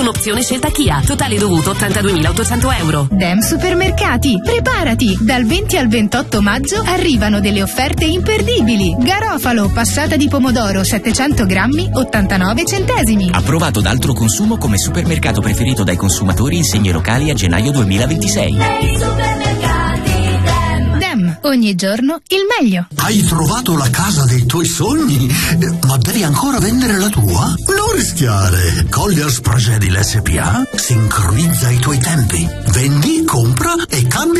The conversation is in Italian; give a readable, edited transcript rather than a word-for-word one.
con opzione scelta Kia. Totale dovuto 82.800 euro. Dem Supermercati, preparati! Dal 20 al 28 maggio arrivano delle offerte imperdibili. Garofalo, passata di pomodoro 700 grammi, 89 centesimi. Approvato da altro consumo come supermercato preferito dai consumatori in segni locali a gennaio 2026. Dem, ogni giorno il meglio. Hai trovato la casa dei tuoi sogni? Ma devi ancora vendere la tua? Non rischiare! Colliers Progedil SPA sincronizza i tuoi tempi. Vendi, compra e cambia